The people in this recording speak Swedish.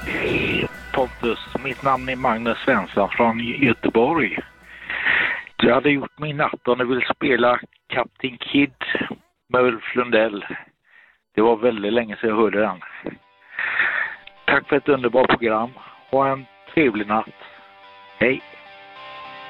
Hej Pontus, mitt namn är Magnus Svensson från Göteborg. Jag hade gjort min natt och vill spela Captain Kid med Ulf Lundell. Det var väldigt länge sedan jag hörde den. Tack för ett underbart program och en trevlig natt. Hej!